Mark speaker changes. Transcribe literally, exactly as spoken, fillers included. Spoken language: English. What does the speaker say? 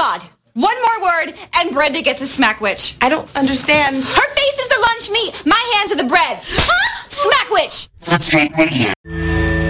Speaker 1: God. One more word, and Brenda gets a Smackwitch.
Speaker 2: I don't understand.
Speaker 1: Her face is the lunch meat. My hands are the bread. Smackwitch.
Speaker 3: That's right, radio.